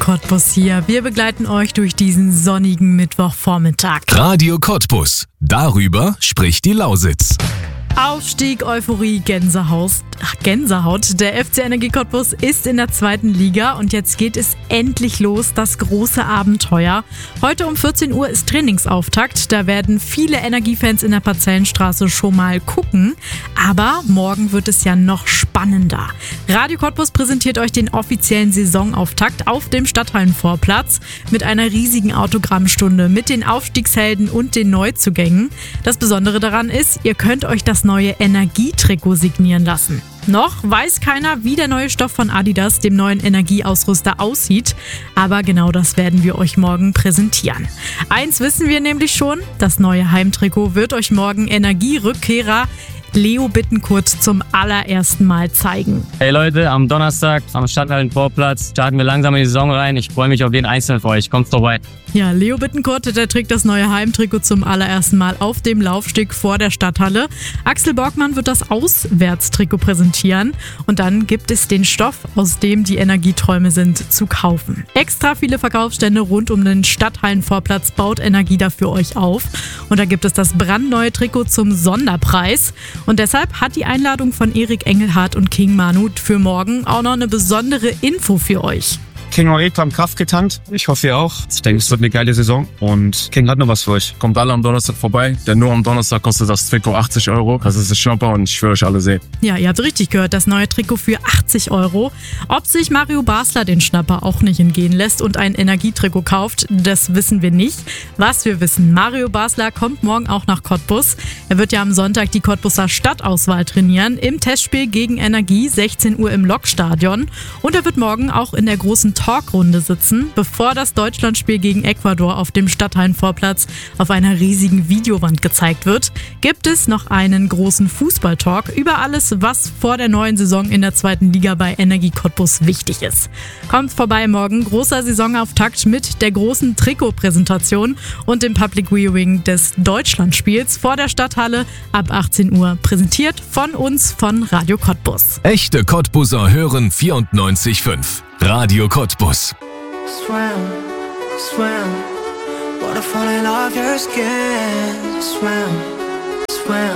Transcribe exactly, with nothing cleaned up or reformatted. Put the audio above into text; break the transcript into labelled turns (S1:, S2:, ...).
S1: Cottbus hier. Wir begleiten euch durch diesen sonnigen Mittwochvormittag.
S2: Radio Cottbus. Darüber spricht die Lausitz.
S1: Aufstieg, Euphorie, Gänsehaut. Ach, Gänsehaut. Der F C Energie Cottbus ist in der zweiten Liga und jetzt geht es endlich los, das große Abenteuer. Heute um vierzehn Uhr ist Trainingsauftakt. Da werden viele Energiefans in der Parzellenstraße schon mal gucken. Aber morgen wird es ja noch spannender. Radio Cottbus präsentiert euch den offiziellen Saisonauftakt auf dem Stadthallenvorplatz mit einer riesigen Autogrammstunde mit den Aufstiegshelden und den Neuzugängen. Das Besondere daran ist, ihr könnt euch das neue Energietrikot signieren lassen. Noch weiß keiner, wie der neue Stoff von Adidas, dem neuen Energieausrüster, aussieht. Aber genau das werden wir euch morgen präsentieren. Eins wissen wir nämlich schon, das neue Heimtrikot wird euch morgen Energierückkehrer Leo Bittencourt zum allerersten Mal zeigen.
S3: Hey Leute, am Donnerstag am Stadthallenvorplatz starten wir langsam in die Saison rein. Ich freue mich auf jeden Einzelnen für euch. Kommt vorbei.
S1: Ja, Leo Bittencourt, der trägt das neue Heimtrikot zum allerersten Mal auf dem Laufsteg vor der Stadthalle. Axel Borgmann wird das Auswärtstrikot präsentieren und dann gibt es den Stoff, aus dem die Energieträume sind, zu kaufen. Extra viele Verkaufsstände rund um den Stadthallenvorplatz baut Energie da für euch auf und da gibt es das brandneue Trikot zum Sonderpreis. Und deshalb hat die Einladung von Erik Engelhardt und King Manu für morgen auch noch eine besondere Info für euch.
S4: King hat eben am Kraft getankt. Ich hoffe, ihr auch. Ich denke, es wird eine geile Saison und King hat noch was für euch.
S5: Kommt alle am Donnerstag vorbei, denn nur am Donnerstag kostet das Trikot achtzig Euro. Das ist ein Schnapper und ich will euch alle sehen.
S1: Ja, ihr habt richtig gehört, das neue Trikot für achtzig Euro. Ob sich Mario Basler den Schnapper auch nicht entgehen lässt und ein Energietrikot kauft, das wissen wir nicht. Was wir wissen, Mario Basler kommt morgen auch nach Cottbus. Er wird ja am Sonntag die Cottbuser Stadtauswahl trainieren, im Testspiel gegen Energie, sechzehn Uhr im Lokstadion. Und er wird morgen auch in der großen Talkrunde sitzen, bevor das Deutschlandspiel gegen Ecuador auf dem Stadthallenvorplatz auf einer riesigen Videowand gezeigt wird, gibt es noch einen großen Fußballtalk über alles, was vor der neuen Saison in der zweiten Liga bei Energie Cottbus wichtig ist. Kommt vorbei morgen, großer Saisonauftakt mit der großen Trikotpräsentation und dem Public Viewing des Deutschlandspiels vor der Stadthalle ab achtzehn Uhr, präsentiert von uns von Radio Cottbus.
S2: Echte Cottbuser hören vierundneunzig Komma fünf. Radio Cottbus.
S6: Swim, swim, water falling off your skin. Swim, swim.